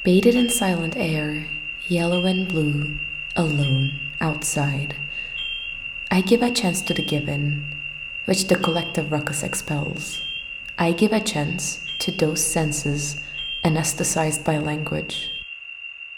Bathed in silent air, yellow and blue, alone, outside, I give a chance to the given, which the collective ruckus expels. I give a chance to those senses anesthetized by language.